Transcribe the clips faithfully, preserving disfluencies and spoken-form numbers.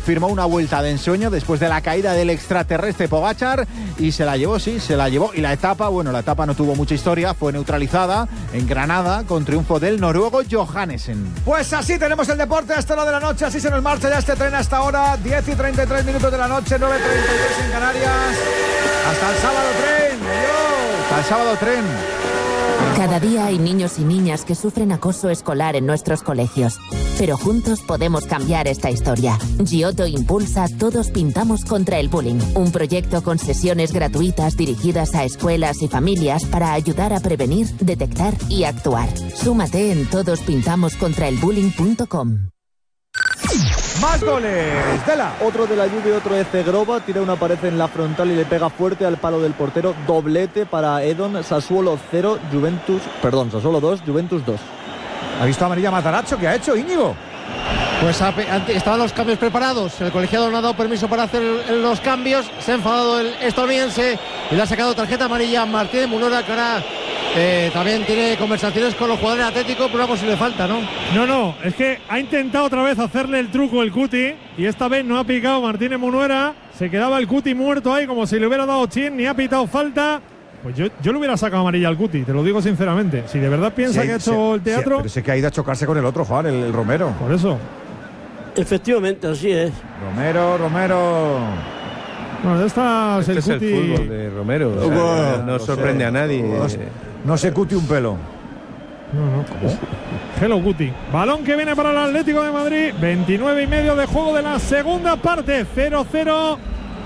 firmó una vuelta de ensueño después de la caída del extraterrestre Pogačar y se la llevó, sí, se la llevó. Y la etapa, bueno, la etapa no tuvo mucha historia, fue neutralizada en Granada con triunfo del noruego Johannesen. Pues así tenemos el deporte a esta hora de la noche, así se nos marcha ya este tren hasta ahora, diez y treinta y tres minutos de la noche, nueve y treinta y tres en Canarias. Hasta el sábado tren, adiós. Hasta el sábado tren. Cada día hay niños y niñas que sufren acoso escolar en nuestros colegios. Pero juntos podemos cambiar esta historia. Giotto impulsa Todos Pintamos contra el Bullying, un proyecto con sesiones gratuitas dirigidas a escuelas y familias para ayudar a prevenir, detectar y actuar. Súmate en todos pintamos contra el bullying punto com. Más goles, Dela. Otro de la Juve, otro de Zegrova, tira una pared en la frontal y le pega fuerte al palo del portero. Doblete para Edon. Sassuolo cero, Juventus, perdón, Sassuolo dos, Juventus dos. ¿Ha visto amarilla Matarazzo? ¿Qué ha hecho, Íñigo? Pues estaban los cambios preparados, el colegiado no ha dado permiso para hacer los cambios, se ha enfadado el estadounidense y le ha sacado tarjeta amarilla a Martínez Munora, que ahora eh, también tiene conversaciones con los jugadores atléticos por una posible falta, ¿no? No, no, es que ha intentado otra vez hacerle el truco el Cuti y esta vez no ha picado Martínez Munuera, se quedaba el Cuti muerto ahí como si le hubiera dado chin, ni ha pitado falta. Pues yo, yo le hubiera sacado amarilla al Cuti, te lo digo sinceramente. Si de verdad piensa sí, que ha hecho sí, el teatro… Sí, pero sé que ha ido a chocarse con el otro, Juan, el, el Romero. Por eso. Efectivamente, así es. Romero, Romero… Bueno, de estas este el es Cuti… el fútbol de Romero, o sea, bueno, no, no sé, sorprende a nadie. No, no se Cuti un pelo. No, no. ¿Cómo? Hello Guti. Balón que viene para el Atlético de Madrid. veintinueve y medio de juego de la segunda parte. cero cero.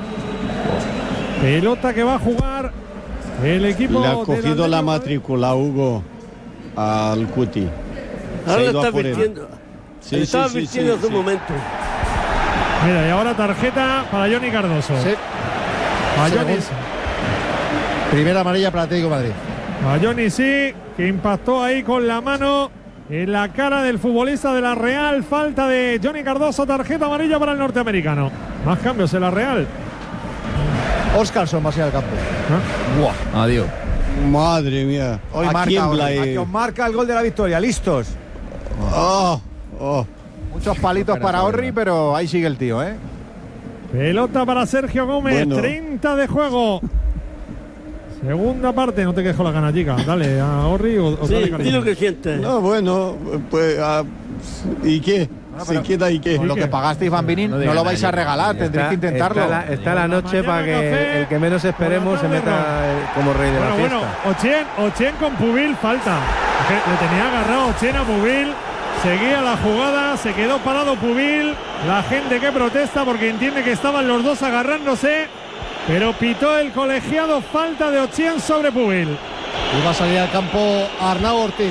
Pelota que va a jugar el equipo. Le ha cogido la matrícula, Hugo, al Cuti. Ahora le está advirtiendo. Sí, le está sí, advirtiendo sí, hace sí. un momento. Mira, y ahora tarjeta para Johnny Cardoso. Sí. A Johnny, primera amarilla para Atlético de Madrid. a Johnny sí, que impactó ahí con la mano en la cara del futbolista de la Real. Falta de Johnny Cardoso, tarjeta amarilla para el norteamericano. Más cambios en la Real. Oscarson va a ser al campo. ¿Ah? Buah. Adiós. Madre mía. Hoy ¿A marca, quién hoy, la aquí os marca el gol de la victoria. ¿Listos? Oh, oh. Muchos palitos para Orri, pero ahí sigue el tío, ¿eh? Pelota para Sergio Gómez, Bueno. treinta de juego. Segunda parte, no te quedes con la gana, chica. Dale a Orri o, o Sí, dale cariño. di lo que sientes. No, bueno, pues, ah, ¿y qué? Bueno, ¿Se queda y qué? Con lo que pagasteis, Van Binin, no, diga no lo vais nadie. a regalar, Está- tendréis que intentarlo. Está la, está la noche para que Café, el que menos esperemos se por la tarde, meta eh, como rey de Bueno, la bueno, fiesta. Ochien, Ochien con Pubil, falta. Que le tenía agarrado Ochien a Pubil. Seguía la jugada, se quedó parado Pubil. La gente que protesta porque entiende que estaban los dos agarrándose. Pero pitó el colegiado, falta de Ochien sobre Pubil. Y va a salir al campo Arnau Ortiz.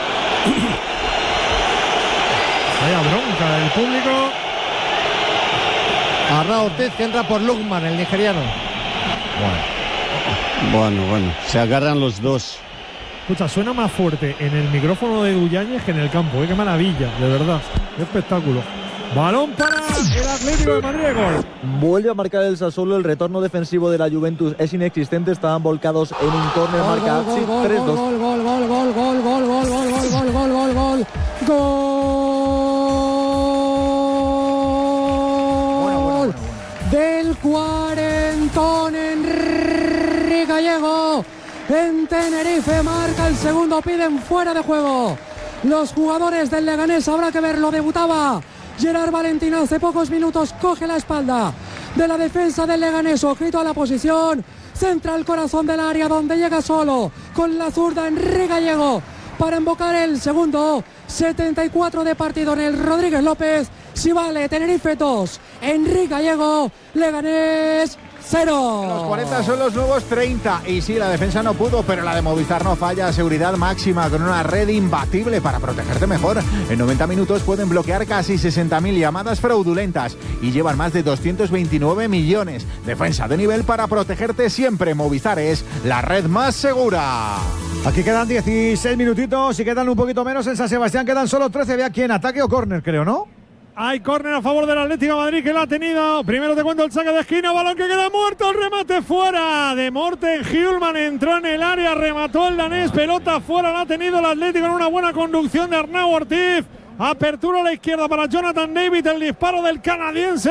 Vaya bronca del público. Arnau Ortiz que entra por Lukman, el nigeriano. Bueno, bueno, se agarran los dos. Escucha, suena más fuerte en el micrófono de Duyañez que en el campo. ¿eh? Qué maravilla, de verdad. Qué espectáculo. Balón para el Atlético de Madrid, gol. Vuelve a marcar el Sassuolo, el retorno defensivo de la Juventus es inexistente, estaban volcados en un córner, marca Atsi, tres dos. Gol, gol, gol, gol, gol, gol, gol, gol, gol, gol, gol, gol, gol, gol del cuarentón Enrique Gallego en Tenerife, marca el segundo, piden fuera de juego los jugadores del Leganés, habrá que verlo, debutaba Gerard Valentín hace pocos minutos, coge la espalda de la defensa del Leganés, ojito a la posición, centra el corazón del área donde llega solo con la zurda Enrique Gallego para invocar el segundo. Setenta y cuatro de partido en el Rodríguez López. Si vale, Tenerife dos, Enrique Gallego, Leganés cero. Los cuarenta son los nuevos treinta. Y sí, la defensa no pudo, pero la de Movistar no falla. Seguridad máxima con una red imbatible para protegerte mejor. En noventa minutos pueden bloquear casi sesenta mil llamadas fraudulentas y llevan más de doscientos veintinueve millones. Defensa de nivel para protegerte siempre. Movistar es la red más segura. Aquí quedan dieciséis minutitos y quedan un poquito menos en San Sebastián. Quedan solo trece. Ve aquí en ataque o córner, creo, ¿no? Hay córner a favor del Atlético de Madrid que la ha tenido. Primero te cuento el saque de esquina, balón que queda muerto, el remate fuera de Morten Hjulman, entró en el área, remató el danés, pelota fuera, la ha tenido el Atlético en una buena conducción de Arnau Ortiz. Apertura a la izquierda para Jonathan David, el disparo del canadiense.